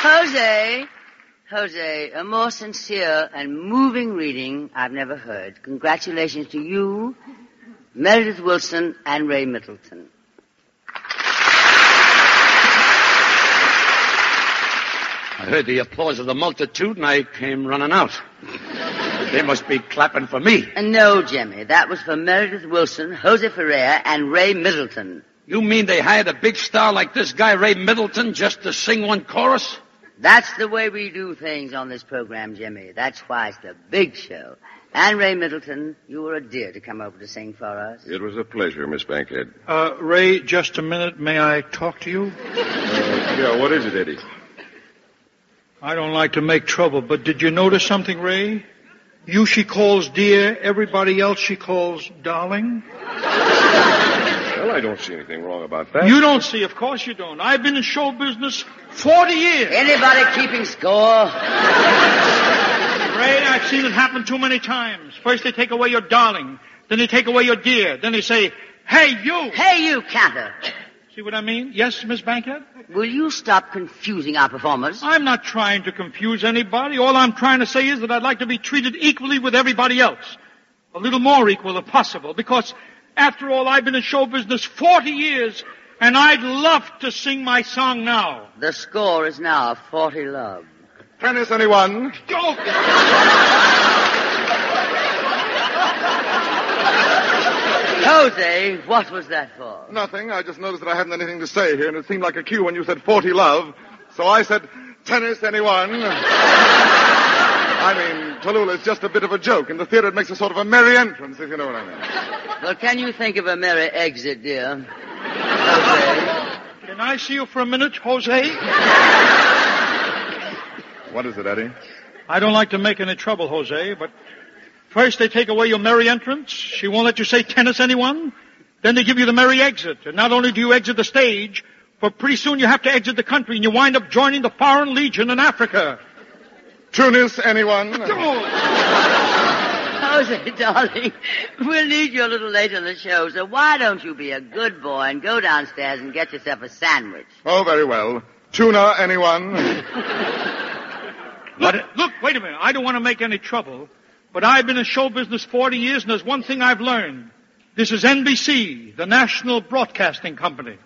Jose, a more sincere and moving reading I've never heard. Congratulations to you, Meredith Willson, and Ray Middleton. I heard the applause of the multitude, and I came running out. They must be clapping for me. No, Jimmy. That was for Meredith Willson, Jose Ferrer, and Ray Middleton. You mean they hired a big star like this guy, Ray Middleton, just to sing one chorus? That's the way we do things on this program, Jimmy. That's why it's the big show. And Ray Middleton, you were a dear to come over to sing for us. It was a pleasure, Miss Bankhead. Ray, just a minute. May I talk to you? Yeah, what is it, Eddie? I don't like to make trouble, but did you notice something, Ray? You she calls dear, everybody else she calls darling. Well, I don't see anything wrong about that. You don't see, of course you don't. I've been in show business 40 years. Anybody keeping score? Ray, I've seen it happen too many times. First they take away your darling, then they take away your dear, then they say, hey, you. Hey, you, Cantor. See what I mean? Yes, Miss Bankhead? Will you stop confusing our performers? I'm not trying to confuse anybody. All I'm trying to say is that I'd like to be treated equally with everybody else. A little more equal if possible, because after all, I've been in show business 40 years, and I'd love to sing my song now. The score is now 40 love. Tennis, anyone? Jose, what was that for? Nothing. I just noticed that I hadn't anything to say here, and it seemed like a cue when you said 40 love. So I said, tennis, anyone? I mean, Tallulah, it's just a bit of a joke. In the theater, it makes a sort of a merry entrance, if you know what I mean. Well, can you think of a merry exit, dear? Jose? Can I see you for a minute, Jose? What is it, Eddie? I don't like to make any trouble, Jose, but first they take away your merry entrance. She won't let you say tennis, anyone. Then they give you the merry exit. And not only do you exit the stage, but pretty soon you have to exit the country, and you wind up joining the Foreign Legion in Africa. Tunis, anyone? Jose, darling, we'll need you a little later in the show, so why don't you be a good boy and go downstairs and get yourself a sandwich? Oh, very well. Tuna, anyone? Look, wait a minute. I don't want to make any trouble, but I've been in show business 40 years, and there's one thing I've learned. This is NBC, the National Broadcasting Company.